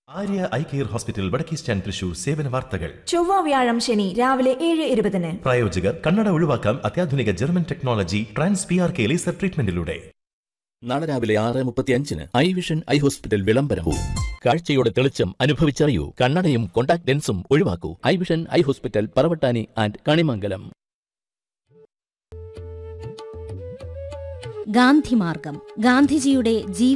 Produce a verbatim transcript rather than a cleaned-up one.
Arya eye care hospital വടക്കേ stand Thrissur സേവന വാർത്തകൾ. ചൊവ്വ വ്യാഴം ശനി രാവിലെ ഏഴ് ഇരുപതിന്. പ്രായോജകർ കണ്ണട ഒഴിവാക്കാം അത്യാധുനിക German technology trans P R K laser ട്രീറ്റ്മെന്റിലൂടെ. നാളെ രാവിലെ ആറ് മുപ്പത്തി അഞ്ചിന് ഐ വിഷൻ ഐ ഹോസ്പിറ്റൽ വിളംബരവും. കാഴ്ചയുടെ തെളിച്ചം അനുഭവിച്ചറിയൂ. കണ്ണടയും contact ലെൻസും ഒഴിവാക്കൂ. I vision eye hospital, Paravattani and Kanimangalam. Gandhimargam, ഗാന്ധിജിയുടെ ജീവിത